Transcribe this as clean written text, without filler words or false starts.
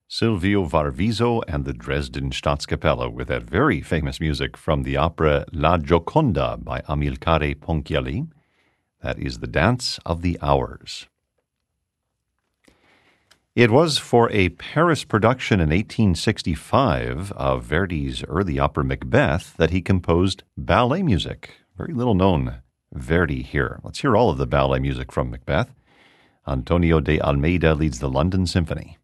Silvio Varviso and the Dresden Staatskapelle with that very famous music from the opera La Gioconda by Amilcare Ponchielli. That is the Dance of the Hours. It was for a Paris production in 1865 of Verdi's early opera Macbeth that he composed ballet music. Very little known Verdi here. Let's hear all of the ballet music from Macbeth. Antonio de Almeida leads the London Symphony.